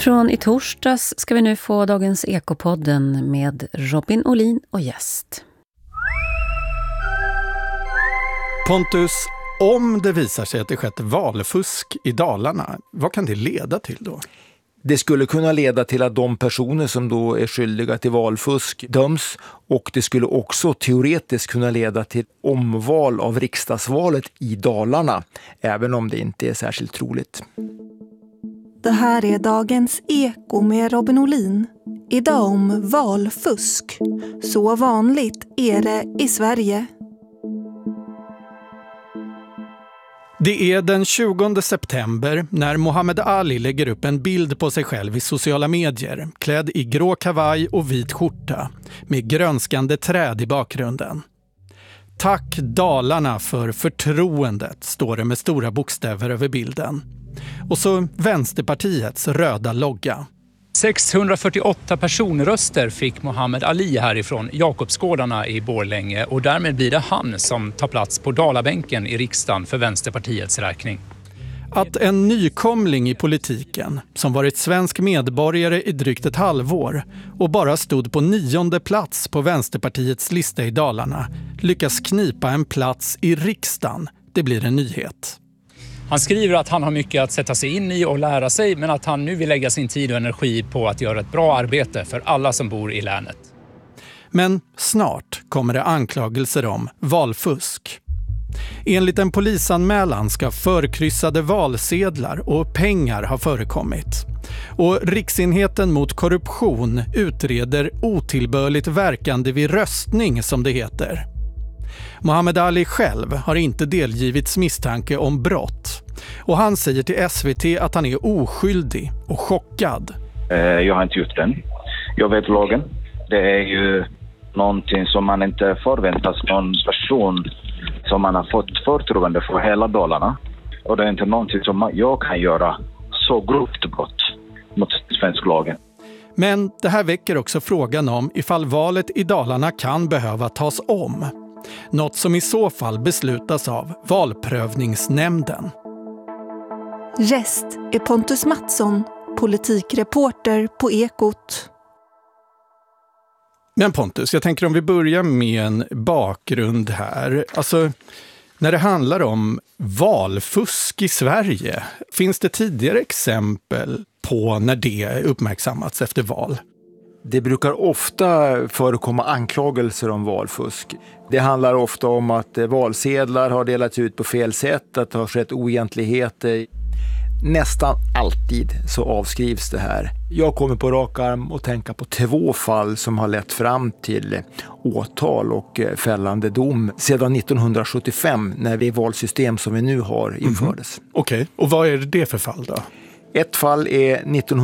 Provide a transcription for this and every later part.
Från i torsdags ska vi nu få dagens Ekopodden med Robin Olin och gäst. Pontus, om det visar sig att det skett valfusk i Dalarna, vad kan det leda till då? Det skulle kunna leda till att de personer som då är skyldiga till valfusk döms, och det skulle också teoretiskt kunna leda till omval av riksdagsvalet i Dalarna, även om det inte är särskilt troligt. Det här är dagens Eko med Robin Olin. Idag om valfusk. Så vanligt är det i Sverige. Det är den 20 september när Muhammad Ali lägger upp en bild på sig själv i sociala medier, klädd i grå kavaj och vit skjorta, med grönskande träd i bakgrunden. Tack Dalarna för förtroendet, står det med stora bokstäver över bilden. Och så Vänsterpartiets röda logga. 648 personröster fick Muhammad Ali härifrån Jakobsgårdarna i Borlänge, och därmed blir det han som tar plats på Dalabänken i riksdagen för Vänsterpartiets räkning. Att en nykomling i politiken, som varit svensk medborgare i drygt ett halvår och bara stod på 9:e plats på Vänsterpartiets lista i Dalarna, lyckas knipa en plats i riksdagen, det blir en nyhet. Han skriver att han har mycket att sätta sig in i och lära sig, men att han nu vill lägga sin tid och energi på att göra ett bra arbete för alla som bor i länet. Men snart kommer det anklagelser om valfusk. Enligt en polisanmälan ska förkryssade valsedlar och pengar ha förekommit. Och Riksenheten mot korruption utreder otillbörligt verkande vid röstning, som det heter. Muhammad Ali själv har inte delgivits misstanke om brott. Och han säger till SVT att han är oskyldig och chockad. Jag har inte gjort den. Jag vet lagen. Det är ju någonting som man inte förväntas någon person som man har fått förtroende för hela Dalarna. Och det är inte någonting som jag kan göra så grovt brott mot svensk lagen. Men det här väcker också frågan om ifall valet i Dalarna kan behöva tas om. Något som i så fall beslutas av valprövningsnämnden. Gäst är Pontus Mattsson, politikreporter på Ekot. Men Pontus, jag tänker om vi börjar med en bakgrund här. Alltså, när det handlar om valfusk i Sverige, finns det tidigare exempel på när det uppmärksammats efter val? Det brukar ofta förekomma anklagelser om valfusk. Det handlar ofta om att valsedlar har delats ut på fel sätt, att det har skett oegentligheter. Nästan alltid så avskrivs det här. Jag kommer på rak arm att tänka på 2 fall som har lett fram till åtal och fällande dom sedan 1975 när det valsystem som vi nu har infördes. Okej, och vad är det för fall då? Ett fall är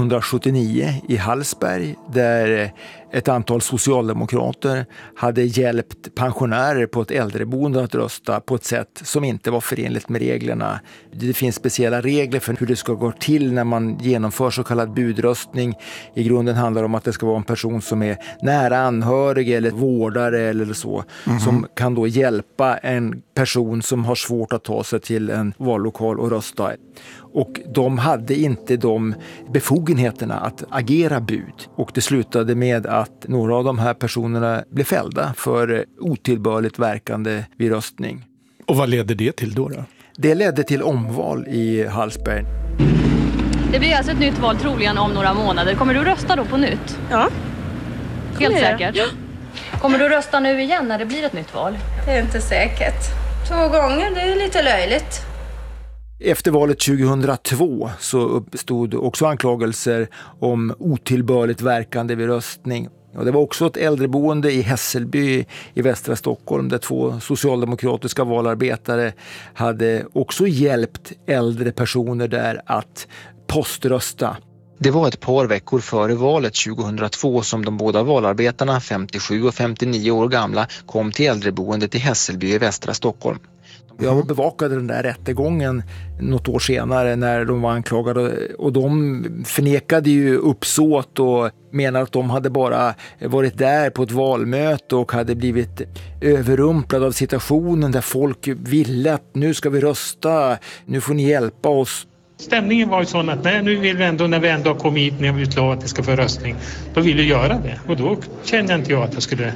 1979 i Hallsberg där ett antal socialdemokrater hade hjälpt pensionärer på ett äldreboende att rösta på ett sätt som inte var förenligt med reglerna. Det finns speciella regler för hur det ska gå till när man genomför så kallad budröstning. I grunden handlar det om att det ska vara en person som är nära anhörig eller vårdare eller så, som kan då hjälpa en person som har svårt att ta sig till en vallokal och rösta. Och de hade inte de befogenheterna att agera bud. Och det slutade med att några av de här personerna blev fällda för otillbörligt verkande vid röstning. Och vad ledde det till då? Det ledde till omval i Hallsberg. Det blir alltså ett nytt val troligen om några månader. Kommer du rösta då på nytt? Ja. Helt säkert? Ja. Kommer du rösta nu igen när det blir ett nytt val? Det är inte säkert. 2 gånger, det är lite löjligt. Efter valet 2002 så uppstod också anklagelser om otillbörligt verkande vid röstning. Och det var också ett äldreboende i Hässelby i västra Stockholm där 2 socialdemokratiska valarbetare hade också hjälpt äldre personer där att poströsta. Det var ett par veckor före valet 2002 som de båda valarbetarna, 57 och 59 år gamla, kom till äldreboendet i Hässelby i västra Stockholm. Jag bevakade den där rättegången något år senare när de var anklagade, och de förnekade ju uppsåt och menade att de hade bara varit där på ett valmöte och hade blivit överrumplade av situationen där folk ville att nu ska vi rösta, nu får ni hjälpa oss. Stämningen var ju sån att nu vill vi ändå, när vi ändå har kommit hit, när vi utlovat att det ska få röstning, då vill vi göra det. Och då kände inte jag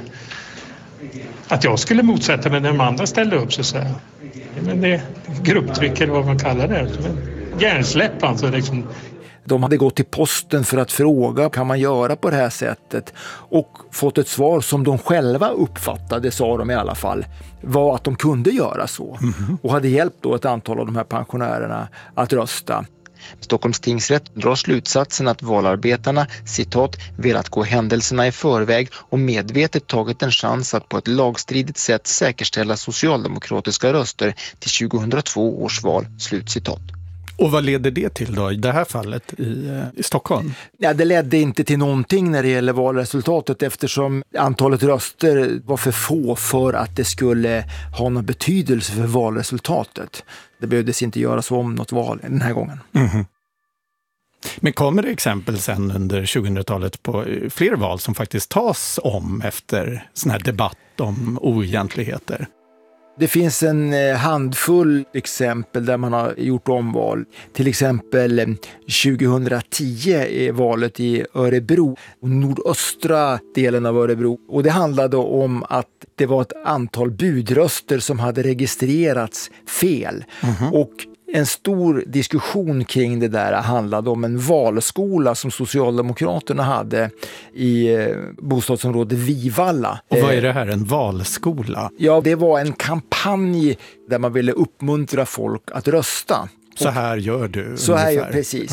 att jag skulle motsätta mig när de andra ställde upp, så att säga. Men det är grupptryck eller vad man kallar det. Hjärnsläpp alltså liksom. De hade gått till posten för att fråga, kan man göra på det här sättet? Och fått ett svar som de själva uppfattade, sa de i alla fall, var att de kunde göra så. Och hade hjälpt då ett antal av de här pensionärerna att rösta. Stockholms tingsrätt drar slutsatsen att valarbetarna, citat, velat gå händelserna i förväg och medvetet tagit en chans att på ett lagstridigt sätt säkerställa socialdemokratiska röster till 2002 års val, slutcitat. Och vad leder det till då i det här fallet i Stockholm? Ja, det ledde inte till någonting när det gäller valresultatet, eftersom antalet röster var för få för att det skulle ha någon betydelse för valresultatet. Det behövdes inte göras om något val den här gången. Men kommer det exempel sen under 2000-talet på fler val som faktiskt tas om efter sån här debatt om oegentligheter? Det finns en handfull exempel där man har gjort omval. Till exempel 2010 är valet i Örebro, nordöstra delen av Örebro. Och det handlade om att det var ett antal budröster som hade registrerats fel. Och en stor diskussion kring det där handlade om en valskola som Socialdemokraterna hade i bostadsområdet Vivalla. Och vad är det här, en valskola? Ja, det var en kampanj där man ville uppmuntra folk att rösta. Så här gör du. Så här gör, precis.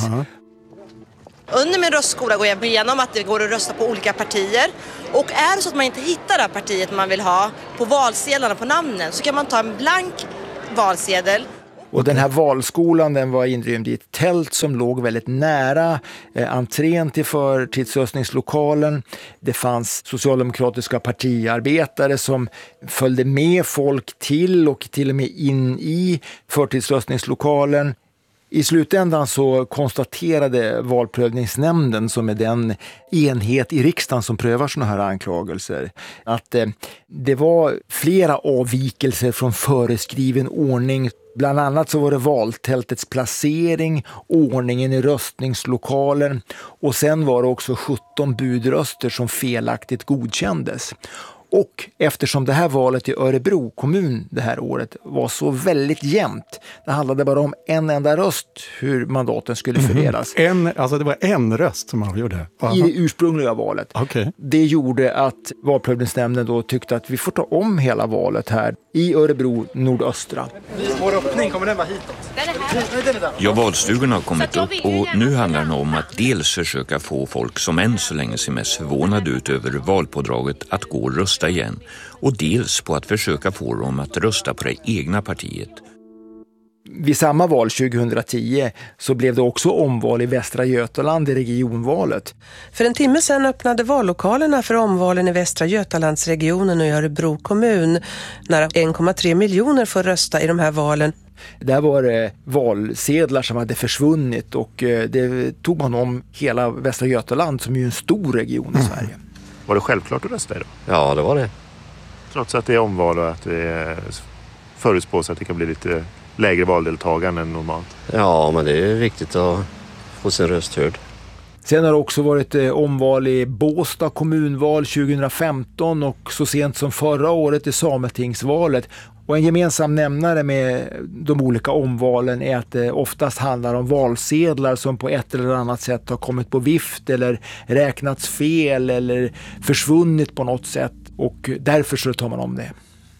Under min röstskola går jag igenom att det går att rösta på olika partier. Och är det så att man inte hittar det partiet man vill ha på valsedlarna, på namnen, så kan man ta en blank valsedel. Och den här valskolan, den var inrymd i ett tält som låg väldigt nära entrén till förtidsröstningslokalen. Det fanns socialdemokratiska partiarbetare som följde med folk till och till och med in i förtidsröstningslokalen. I slutändan så konstaterade valprövningsnämnden, som är den enhet i riksdagen som prövar såna här anklagelser, att det var flera avvikelser från föreskriven ordning. Bland annat så var det valtältets placering, ordningen i röstningslokalen och sen var det också 17 budröster som felaktigt godkändes. Och eftersom det här valet i Örebro kommun det här året var så väldigt jämnt, det handlade bara om en enda röst hur mandaten skulle fördelas. Alltså det var en röst som avgjorde? I det ursprungliga valet. Okay. Det gjorde att valprövningsnämnden då tyckte att vi får ta om hela valet här i Örebro nordöstra. Vår öppning, kommer den vara hitåt? Ja, valstugorna har kommit upp och nu handlar det om att dels försöka få folk som än så länge ser mest förvånade ut över valpådraget att gå och rösta igen, och dels på att försöka få dem att rösta på det egna partiet. Vid samma val 2010 så blev det också omval i Västra Götaland i regionvalet. För en timme sedan öppnade vallokalerna för omvalen i Västra Götalandsregionen och i Örebro kommun. Nära 1,3 miljoner får rösta i de här valen. Där var det valsedlar som hade försvunnit och det tog man om hela Västra Götaland som är ju en stor region i Sverige. Var det självklart att rösta idag? Ja, det var det. Trots att det är omval och att det förutspås att det kan bli lite lägre valdeltagande än normalt. Ja, men det är viktigt att få sin röst hörd. Sen har det också varit omval i Båstad kommunval 2015 och så sent som förra året i Sametingsvalet. Och en gemensam nämnare med de olika omvalen är att det oftast handlar om valsedlar som på ett eller annat sätt har kommit på vift eller räknats fel eller försvunnit på något sätt, och därför så tar man om det.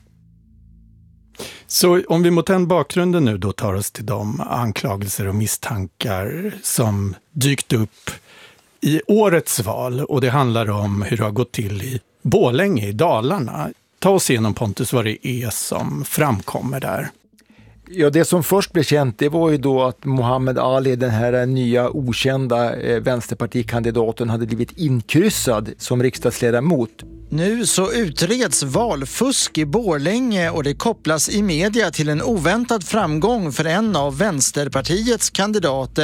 Så om vi mot den bakgrunden nu då tar oss till de anklagelser och misstankar som dykt upp i årets val, och det handlar om hur det har gått till i Borlänge i Dalarna. Ta oss igenom, Pontus, vad det är som framkommer där. Ja, det som först blev känt, det var ju då att Muhammad Ali, den här nya okända vänsterpartikandidaten, hade blivit inkryssad som riksdagsledamot. Nu så utreds valfusk i Borlänge och det kopplas i media till en oväntad framgång för en av Vänsterpartiets kandidater.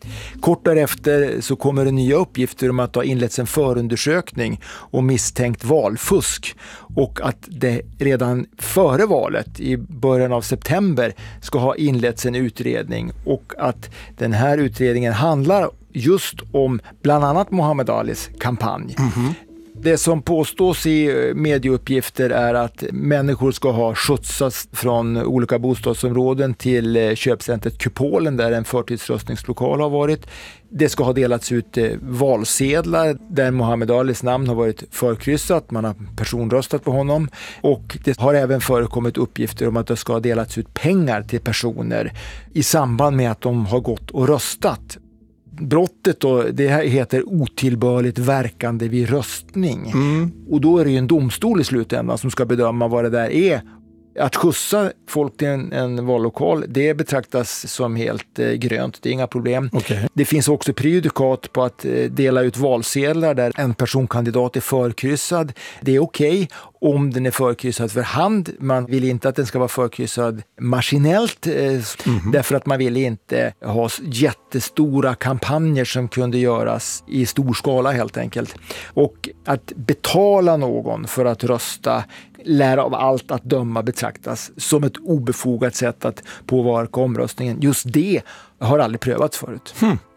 Kort därefter så kommer det nya uppgifter om att det har inletts en förundersökning om misstänkt valfusk och att det redan före valet i början av september ska ha inletts en utredning och att den här utredningen handlar just om bland annat Muhammad Alis kampanj. Det som påstås i medieuppgifter är att människor ska ha skjutsats från olika bostadsområden till köpcentret Kupolen där en förtidsröstningslokal har varit. Det ska ha delats ut valsedlar där Muhammad Alis namn har varit förkryssat. Man har personröstat på honom. Och det har även förekommit uppgifter om att det ska ha delats ut pengar till personer i samband med att de har gått och röstat. Brottet då, det här heter otillbörligt verkande vid röstning. Och då är det ju en domstol i slutändan som ska bedöma vad det där är. Att skjutsa folk till en vallokal, det betraktas som helt grönt, det är inga problem. Det finns också prejudikat på att dela ut valsedlar där en personkandidat är förkryssad. Det är okej om den är förkryssad för hand. Man vill inte att den ska vara förkryssad maskinellt därför att man vill inte ha jättestora kampanjer som kunde göras i stor skala helt enkelt. Och att betala någon för att rösta lär av allt att döma betraktas som ett obefogat sätt att påverka omröstningen. Just det har aldrig prövats förut.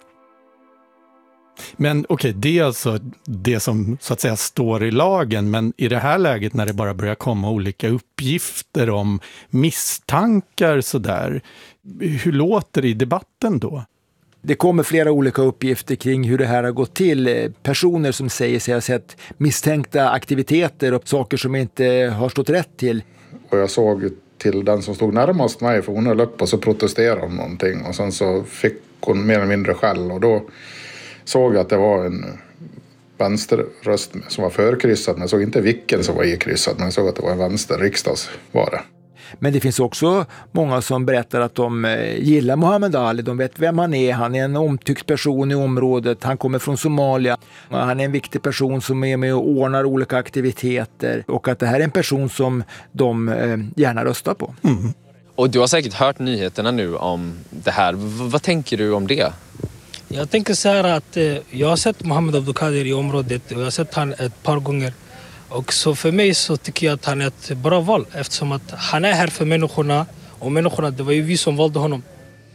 Men okej, det är alltså det som så att säga står i lagen, men i det här läget när det bara börjar komma olika uppgifter om misstankar sådär, hur låter det i debatten då? Det kommer flera olika uppgifter kring hur det här har gått till. Personer som säger sig ha sett misstänkta aktiviteter och saker som inte har stått rätt till. Och jag såg till den som stod närmast mig, för hon höll upp och så protesterade om någonting. Och sen så fick hon mer eller mindre skäll och då såg jag att det var en vänsterröst som var förkryssad. Men jag såg inte vilken som var ikryssad, men jag såg att det var en vänsterriksdagsvara. Men det finns också många som berättar att de gillar Muhammad Ali. De vet vem han är. Han är en omtyckt person i området. Han kommer från Somalia. Han är en viktig person som är med och ordnar olika aktiviteter. Och att det här är en person som de gärna röstar på. Och du har säkert hört nyheterna nu om det här. Vad tänker du om det? Jag tänker så här att jag har sett Mohammed Abdulkadir i området och jag har sett han ett par gånger. Och så för mig så tycker jag att han är ett bra val eftersom att han är här för människorna och människorna, det var ju vi som valde honom.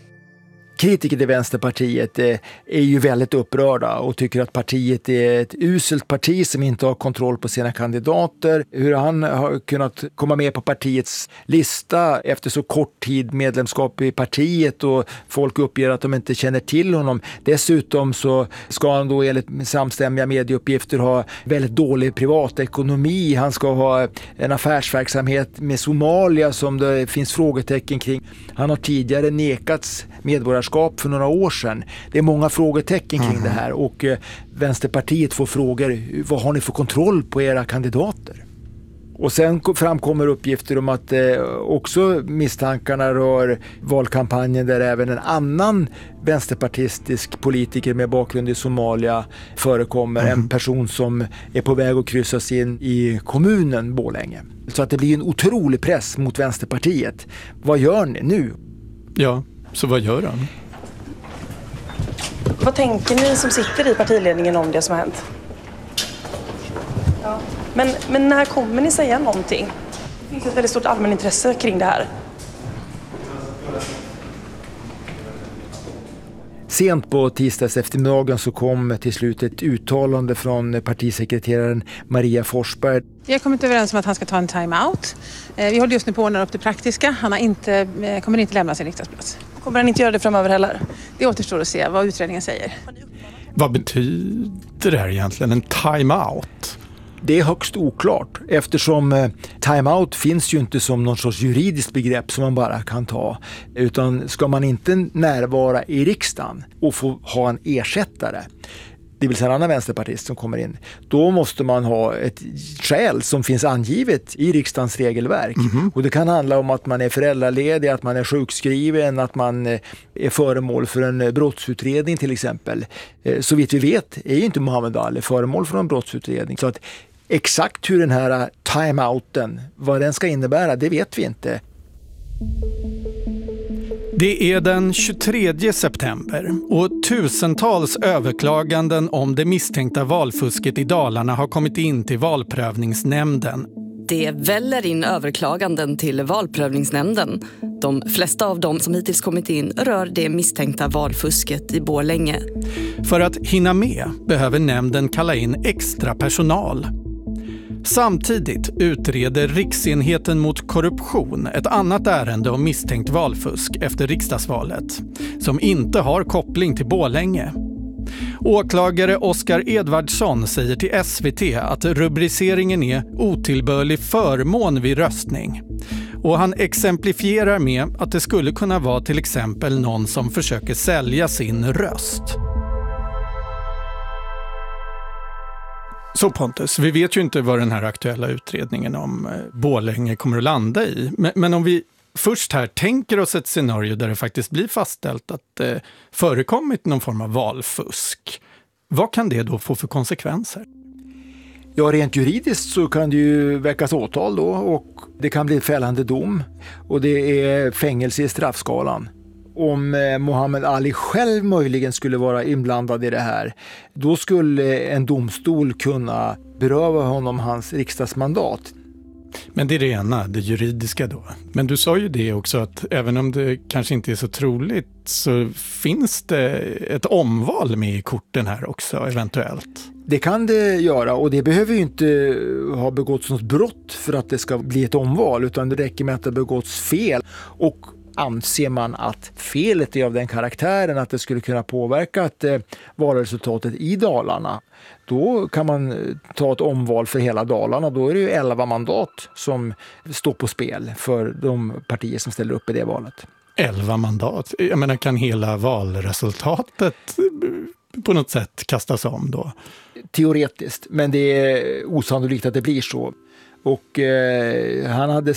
Kritiker till Vänsterpartiet är ju väldigt upprörda och tycker att partiet är ett uselt parti som inte har kontroll på sina kandidater. Hur han har kunnat komma med på partiets lista efter så kort tid medlemskap i partiet och folk uppger att de inte känner till honom. Dessutom så ska han då enligt samstämmiga medieuppgifter ha väldigt dålig privatekonomi. Han ska ha en affärsverksamhet med Somalia som det finns frågetecken kring. Han har tidigare nekats medborgarskap för några år sedan. Det är många frågetecken kring det här och Vänsterpartiet får frågor, vad har ni för kontroll på era kandidater? Och sen framkommer uppgifter om att också misstankarna rör valkampanjen där även en annan vänsterpartistisk politiker med bakgrund i Somalia förekommer. En person som är på väg att kryssas in i kommunen Borlänge. Så att det blir en otrolig press mot Vänsterpartiet. Vad gör ni nu? Ja, så vad gör han? Vad tänker ni som sitter i partiledningen om det som har hänt? Ja. Men när kommer ni säga någonting? Det finns ett väldigt stort allmänintresse kring det här. Sent på tisdags eftermiddagen så kom till slut ett uttalande från partisekreteraren Maria Forsberg. Vi har kommit överens om att han ska ta en time-out. Vi håller just nu på att ordna upp det praktiska. Han kommer inte lämna sin riksdagsplats. Kommer han inte göra det framöver heller? Det återstår att se vad utredningen säger. Vad betyder det här egentligen? En time-out? Det är högst oklart eftersom time-out finns ju inte som någon sorts juridiskt begrepp som man bara kan ta. Utan ska man inte närvara i riksdagen och få ha en ersättare, det vill säga en annan vänsterpartist som kommer in, då måste man ha ett skäl som finns angivet i riksdagens regelverk. Och det kan handla om att man är föräldraledig, att man är sjukskriven, att man är föremål för en brottsutredning till exempel. Så vitt vi vet är ju inte Muhammad Ali föremål för en brottsutredning. Så att exakt hur den här time-outen, vad den ska innebära, det vet vi inte. Det är den 23 september och tusentals överklaganden om det misstänkta valfusket i Dalarna har kommit in till valprövningsnämnden. Det väller in överklaganden till valprövningsnämnden. De flesta av dem som hittills kommit in rör det misstänkta valfusket i Borlänge. För att hinna med behöver nämnden kalla in extra personal. Samtidigt utreder Riksenheten mot korruption ett annat ärende om misstänkt valfusk efter riksdagsvalet som inte har koppling till Borlänge. Åklagare Oskar Edvardsson säger till SVT att rubriceringen är otillbörlig förmån vid röstning. Och han exemplifierar med att det skulle kunna vara till exempel någon som försöker sälja sin röst. Så Pontus, vi vet ju inte vad den här aktuella utredningen om Borlänge kommer att landa i. Men om vi först här tänker oss ett scenario där det faktiskt blir fastställt att det förekommit någon form av valfusk. Vad kan det då få för konsekvenser? Ja, rent juridiskt så kan det ju väckas åtal då och det kan bli fällande dom och det är fängelse i straffskalan. Om Muhammad Ali själv möjligen skulle vara inblandad i det här, då skulle en domstol kunna beröva honom hans riksdagsmandat. Men det är det ena, det juridiska då. Men du sa ju det också att även om det kanske inte är så troligt så finns det ett omval med i korten här också eventuellt. Det kan det göra och det behöver ju inte ha begåtts något brott för att det ska bli ett omval utan det räcker med att det begåtts fel och anser man att felet är av den karaktären att det skulle kunna påverka valresultatet i Dalarna, då kan man ta ett omval för hela Dalarna. Då är det ju 11 mandat som står på spel för de partier som ställer upp i det valet. 11 mandat? Jag menar, kan hela valresultatet på något sätt kastas om då? Teoretiskt, men det är osannolikt att det blir så. Och han hade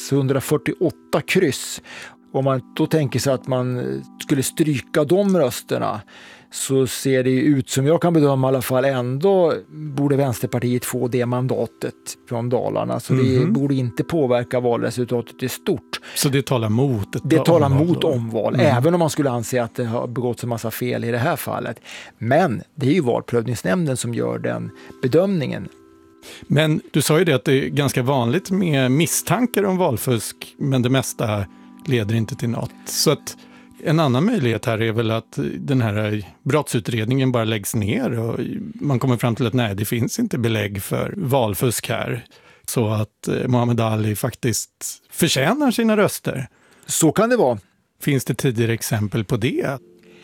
648 kryss. Om man då tänker sig att man skulle stryka de rösterna så ser det ut som jag kan bedöma i alla fall ändå borde Vänsterpartiet få det mandatet från Dalarna. Så det borde inte påverka valresultatet i stort. Så det talar mot ett Det talar mot omval, även om man skulle anse att det har begåtts en massa fel i det här fallet. Men det är ju valprövningsnämnden som gör den bedömningen. Men du sa ju det att det är ganska vanligt med misstankar om valfusk, men det mesta leder inte till något. Så att en annan möjlighet här är väl att den här brottsutredningen bara läggs ner och man kommer fram till att nej, det finns inte belägg för valfusk här. Så att Muhammad Ali faktiskt förtjänar sina röster. Så kan det vara. Finns det tidigare exempel på det?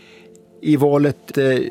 I valet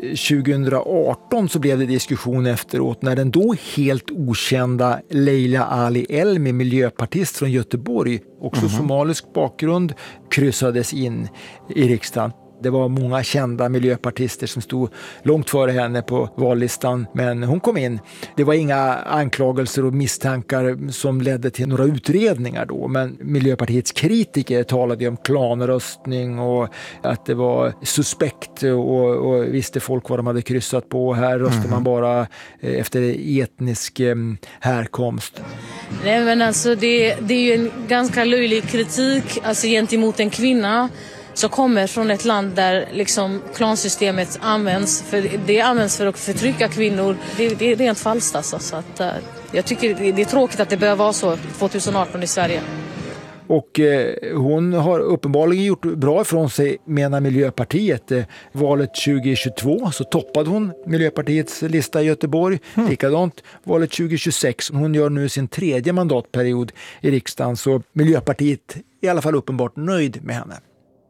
2018 så blev det diskussion efteråt när den då helt okända Leila Ali Elmi, miljöpartist från Göteborg, också somalisk bakgrund, kryssades in i riksdagen. Det var många kända miljöpartister som stod långt före henne på vallistan, men hon kom in. Det var inga anklagelser och misstankar som ledde till några utredningar då, men Miljöpartiets kritiker talade om klanröstning och att det var suspekt och visste folk vad de hade kryssat på. Här röstar man bara efter etnisk härkomst. Nej, men alltså det är ju en ganska löjlig kritik alltså gentemot en kvinna som kommer från ett land där liksom klansystemet används för att förtrycka kvinnor. Det är rent falskt alltså. Så att, jag tycker det är tråkigt att det behöver vara så 2018 i Sverige. Och hon har uppenbarligen gjort bra ifrån sig, menar Miljöpartiet. Valet 2022 så toppade hon Miljöpartiets lista i Göteborg. Likadant valet 2026. Hon gör nu sin 3:e mandatperiod i riksdagen, så Miljöpartiet är i alla fall uppenbart nöjd med henne.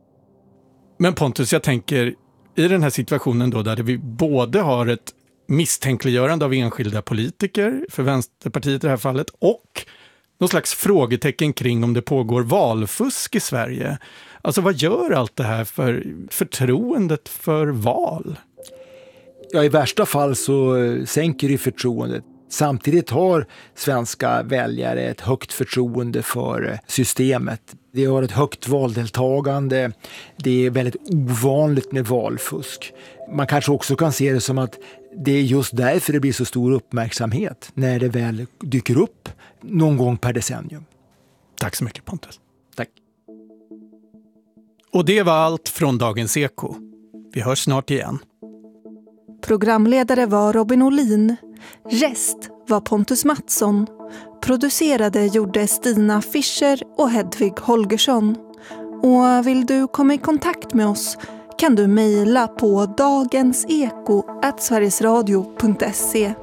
Men Pontus, jag tänker i den här situationen då där vi både har ett misstänkliggörande av enskilda politiker för Vänsterpartiet i det här fallet och någon slags frågetecken kring om det pågår valfusk i Sverige. Alltså vad gör allt det här för förtroendet för val? Ja, i värsta fall så sänker det förtroendet. Samtidigt har svenska väljare ett högt förtroende för systemet. Det har ett högt valdeltagande. Det är väldigt ovanligt med valfusk. Man kanske också kan se det som att det är just därför det blir så stor uppmärksamhet när det väl dyker upp någon gång per decennium. Tack så mycket, Pontus. Tack. Och det var allt från Dagens Eko. Vi hörs snart igen. Programledare var Robin Olin. Gäst var Pontus Mattsson. Producerade gjorde Stina Fischer och Hedvig Holgersson. Och vill du komma i kontakt med oss kan du mejla på dagenseko@sverigesradio.se.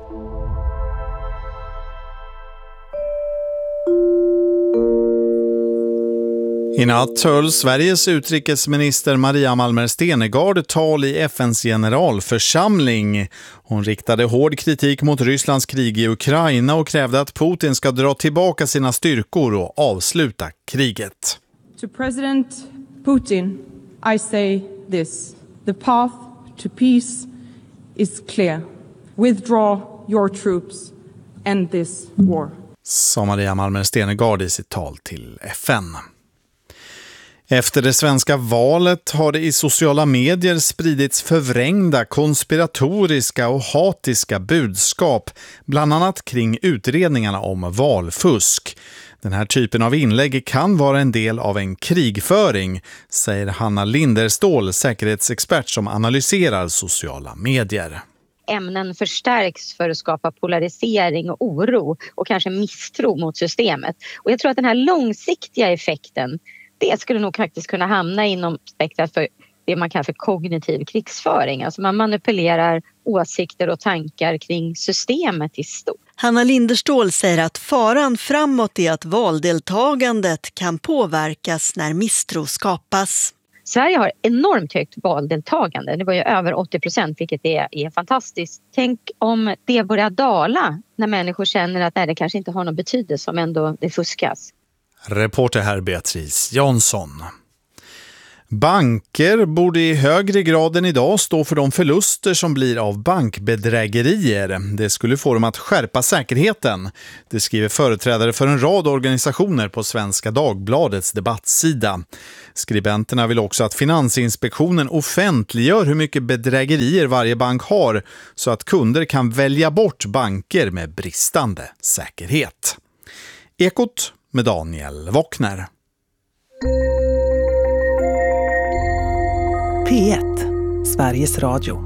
I natt höll Sveriges utrikesminister Maria Malmer Stenergard tal i FNs generalförsamling. Hon riktade hård kritik mot Rysslands krig i Ukraina och krävde att Putin ska dra tillbaka sina styrkor och avsluta kriget. To President Putin, I say this. The path to peace is clear. Withdraw your troops. End this war. Sa Maria Malmer Stenergard i sitt tal till FN. Efter det svenska valet har det i sociala medier spridits förvrängda, konspiratoriska och hatiska budskap, bland annat kring utredningarna om valfusk. Den här typen av inlägg kan vara en del av en krigföring, säger Hanna Linderstål, säkerhetsexpert som analyserar sociala medier. Ämnen förstärks för att skapa polarisering och oro och kanske misstro mot systemet. Och jag tror att den här långsiktiga effekten, det skulle nog faktiskt kunna hamna inom spektrat för det man kallar för kognitiv krigsföring. Alltså man manipulerar åsikter och tankar kring systemet i stort. Hanna Linderstål säger att faran framåt är att valdeltagandet kan påverkas när misstro skapas. Sverige har enormt högt valdeltagande. Det var ju över 80%, vilket är fantastiskt. Tänk om det börjar dala när människor känner att det kanske inte har någon betydelse om ändå det fuskas. Reporter här Beatrice Jansson. Banker borde i högre grad än idag stå för de förluster som blir av bankbedrägerier. Det skulle få dem att skärpa säkerheten. Det skriver företrädare för en rad organisationer på Svenska Dagbladets debattsida. Skribenterna vill också att Finansinspektionen offentliggör hur mycket bedrägerier varje bank har så att kunder kan välja bort banker med bristande säkerhet. Ekot med Daniel Wockner. P1, Sveriges Radio.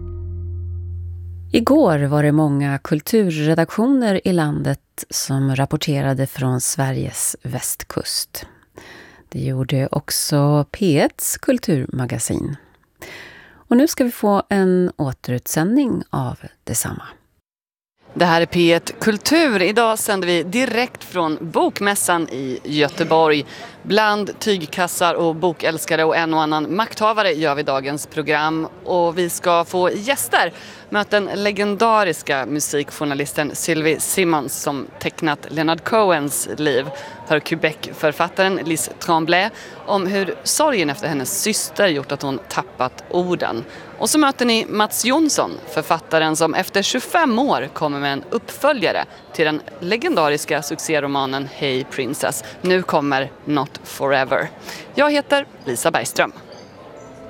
Igår var det många kulturredaktioner i landet som rapporterade från Sveriges västkust. Det gjorde också P1s kulturmagasin. Och nu ska vi få en återutsändning av detsamma. Det här är P1 Kultur. Idag sänder vi direkt från Bokmässan i Göteborg. Bland tygkassar och bokälskare och en och annan makthavare gör vi dagens program. Och vi ska få gäster. Möta den legendariska musikjournalisten Sylvie Simmons som tecknat Leonard Cohens liv. Hör Quebec-författaren Liz Tremblay om hur sorgen efter hennes syster gjort att hon tappat orden. Och så möter ni Mats Jonsson, författaren som efter 25 år kommer med en uppföljare till den legendariska succéromanen Hey Princess. Nu kommer Not Forever. Jag heter Lisa Bergström.